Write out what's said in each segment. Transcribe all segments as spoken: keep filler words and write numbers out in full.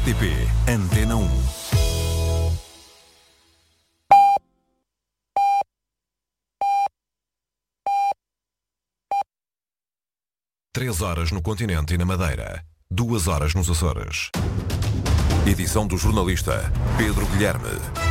R T P Antena um. Três horas no continente e na Madeira. Duas horas nos Açores. Edição do jornalista Pedro Guilherme.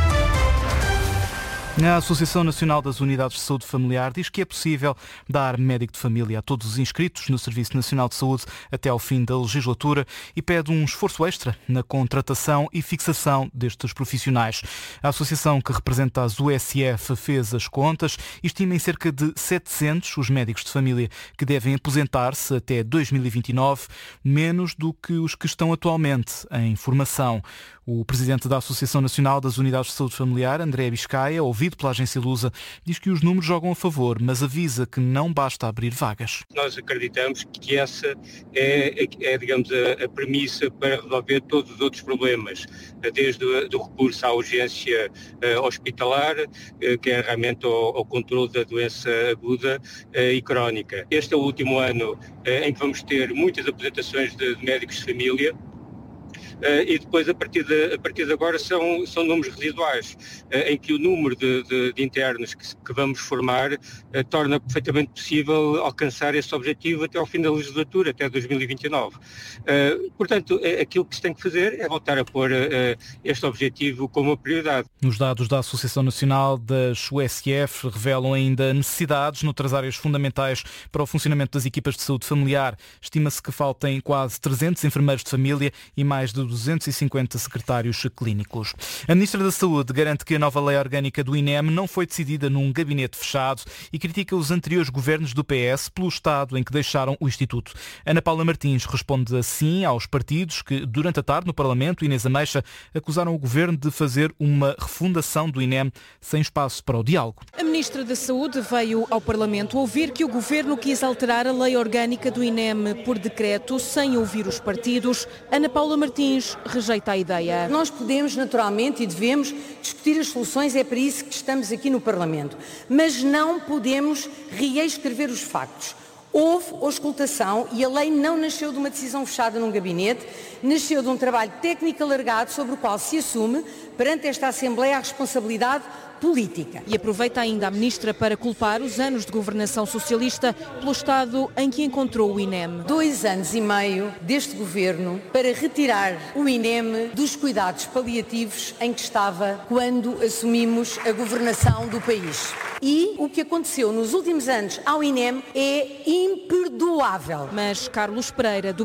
A Associação Nacional das Unidades de Saúde Familiar diz que é possível dar médico de família a todos os inscritos no Serviço Nacional de Saúde até ao fim da legislatura e pede um esforço extra na contratação e fixação destes profissionais. A associação, que representa as U S F, fez as contas e estima em cerca de setecentos os médicos de família que devem aposentar-se até dois mil e vinte e nove, menos do que os que estão atualmente em formação. O presidente da Associação Nacional das Unidades de Saúde Familiar, André Biscaia, ouvido pela agência Lusa, diz que os números jogam a favor, mas avisa que não basta abrir vagas. Nós acreditamos que essa é, é digamos, a, a premissa para resolver todos os outros problemas, desde o do recurso à urgência uh, hospitalar, uh, que é realmente ao, ao controle da doença aguda uh, e crónica. Este é o último ano uh, em que vamos ter muitas apresentações de, de médicos de família. Uh, e depois, a partir de, a partir de agora, são, são números residuais, uh, em que o número de, de, de internos que, que vamos formar uh, torna perfeitamente possível alcançar esse objetivo até ao fim da legislatura, até dois mil e vinte e nove. Uh, portanto, é, aquilo que se tem que fazer é voltar a pôr uh, este objetivo como uma prioridade. Os dados da Associação Nacional das U S F revelam ainda necessidades noutras áreas fundamentais para o funcionamento das equipas de saúde familiar. Estima-se que faltem quase trezentos enfermeiros de família e mais de duzentos e cinquenta secretários clínicos. A Ministra da Saúde garante que a nova lei orgânica do I N E M não foi decidida num gabinete fechado e critica os anteriores governos do P S pelo estado em que deixaram o Instituto. Ana Paula Martins responde assim aos partidos que, durante a tarde no Parlamento, Inês Ameixa, acusaram o governo de fazer uma refundação do I N E M sem espaço para o diálogo. A Ministra da Saúde veio ao Parlamento ouvir que o governo quis alterar a lei orgânica do I N E M por decreto sem ouvir os partidos. Ana Paula Martins rejeita a ideia. Nós podemos, naturalmente, e devemos discutir as soluções, é para isso que estamos aqui no Parlamento, mas não podemos reescrever os factos. Houve auscultação e a lei não nasceu de uma decisão fechada num gabinete, nasceu de um trabalho técnico alargado sobre o qual se assume, perante esta Assembleia, a responsabilidade política. E aproveita ainda a Ministra para culpar os anos de governação socialista pelo estado em que encontrou o I N E M. Dois anos e meio deste governo para retirar o I N E M dos cuidados paliativos em que estava quando assumimos a governação do país. E o que aconteceu nos últimos anos ao I N E M é imperdoável. Mas Carlos Pereira, do